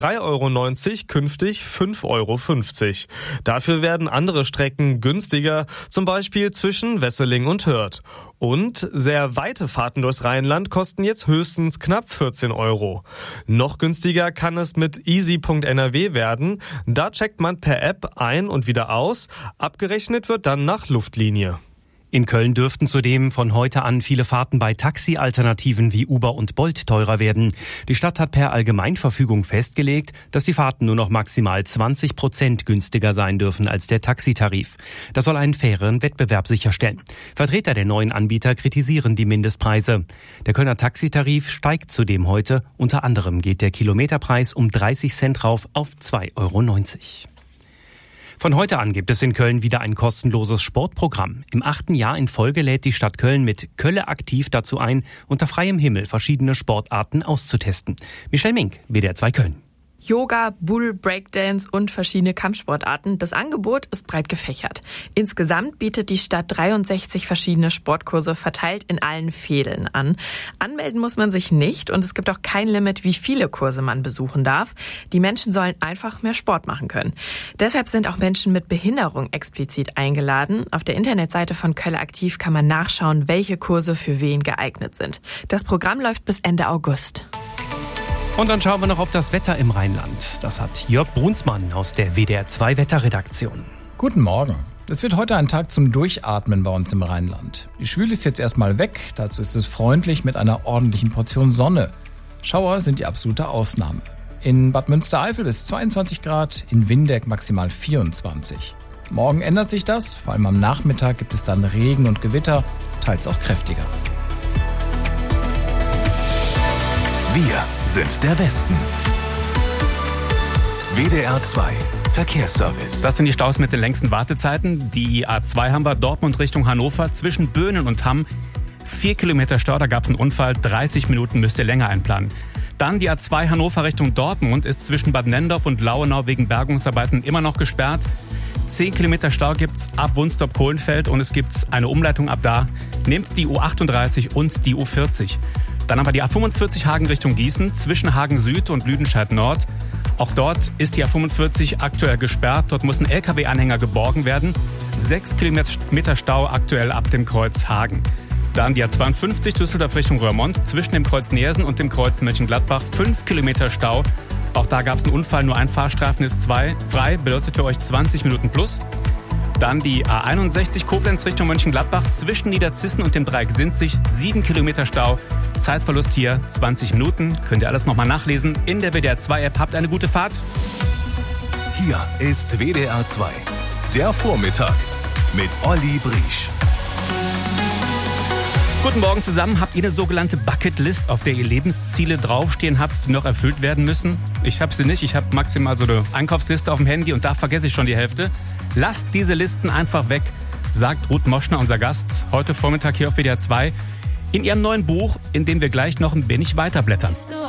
3,90 € künftig 5,50 €. Dafür werden andere Strecken günstiger, zum Beispiel zwischen Wesseling und Hürth. Und sehr weite Fahrten durchs Rheinland kosten jetzt höchstens knapp 14 €. Noch günstiger kann es mit easy.nrw werden. Da checkt man per App ein und wieder aus. Abgerechnet wird dann nach Luftlinie. In Köln dürften zudem von heute an viele Fahrten bei Taxi-Alternativen wie Uber und Bolt teurer werden. Die Stadt hat per Allgemeinverfügung festgelegt, dass die Fahrten nur noch maximal 20% günstiger sein dürfen als der Taxitarif. Das soll einen fairen Wettbewerb sicherstellen. Vertreter der neuen Anbieter kritisieren die Mindestpreise. Der Kölner Taxitarif steigt zudem heute. Unter anderem geht der Kilometerpreis um 30 Cent rauf auf 2,90 €. Von heute an gibt es in Köln wieder ein kostenloses Sportprogramm. Im 8. Jahr in Folge lädt die Stadt Köln mit Kölle aktiv dazu ein, unter freiem Himmel verschiedene Sportarten auszutesten. Michelle Mink, WDR 2 Köln. Yoga, Bull, Breakdance und verschiedene Kampfsportarten. Das Angebot ist breit gefächert. Insgesamt bietet die Stadt 63 verschiedene Sportkurse verteilt in allen Fädeln an. Anmelden muss man sich nicht und es gibt auch kein Limit, wie viele Kurse man besuchen darf. Die Menschen sollen einfach mehr Sport machen können. Deshalb sind auch Menschen mit Behinderung explizit eingeladen. Auf der Internetseite von Kölle aktiv kann man nachschauen, welche Kurse für wen geeignet sind. Das Programm läuft bis Ende August. Und dann schauen wir noch auf das Wetter im Rheinland. Das hat Jörg Brunsmann aus der WDR 2 Wetterredaktion. Guten Morgen. Es wird heute ein Tag zum Durchatmen bei uns im Rheinland. Die Schwüle ist jetzt erstmal weg. Dazu ist es freundlich mit einer ordentlichen Portion Sonne. Schauer sind die absolute Ausnahme. In Bad Münstereifel bis 22 Grad, in Windeck maximal 24. Morgen ändert sich das. Vor allem am Nachmittag gibt es dann Regen und Gewitter, teils auch kräftiger. Wir sind der Westen. WDR 2 Verkehrsservice. Das sind die Staus mit den längsten Wartezeiten. Die A2 haben wir Dortmund Richtung Hannover zwischen Böhnen und Hamm. 4 Kilometer Stau, da gab es einen Unfall. 30 Minuten müsst ihr länger einplanen. Dann die A2 Hannover Richtung Dortmund ist zwischen Bad Nendorf und Lauenau wegen Bergungsarbeiten immer noch gesperrt. 10 Kilometer Stau gibt's ab Wunstorf-Kohlenfeld und es gibt eine Umleitung ab da. Nehmt die U38 und die U40. Dann haben wir die A45 Hagen Richtung Gießen zwischen Hagen Süd und Lüdenscheid Nord. Auch dort ist die A45 aktuell gesperrt. Dort muss ein LKW-Anhänger geborgen werden. 6 Kilometer Stau aktuell ab dem Kreuz Hagen. Dann die A52 Düsseldorf Richtung Röhrmond zwischen dem Kreuz Neersen und dem Kreuz Mönchengladbach. 5 Kilometer Stau. Auch da gab es einen Unfall, nur ein Fahrstreifen ist frei, bedeutet für euch 20 Minuten plus. Dann die A61 Koblenz Richtung Mönchengladbach zwischen Niederzissen und dem Dreieck Sinzig. 7 Kilometer Stau, Zeitverlust hier 20 Minuten. Könnt ihr alles nochmal nachlesen in der WDR 2 App. Habt eine gute Fahrt. Hier ist WDR 2, der Vormittag mit Olli Briesch. Guten Morgen zusammen. Habt ihr eine sogenannte Bucketlist, auf der ihr Lebensziele draufstehen habt, die noch erfüllt werden müssen? Ich habe sie nicht. Ich habe maximal so eine Einkaufsliste auf dem Handy und da vergesse ich schon die Hälfte. Lasst diese Listen einfach weg, sagt Ruth Moschner, unser Gast, heute Vormittag hier auf WDR 2, in ihrem neuen Buch, in dem wir gleich noch ein wenig weiterblättern.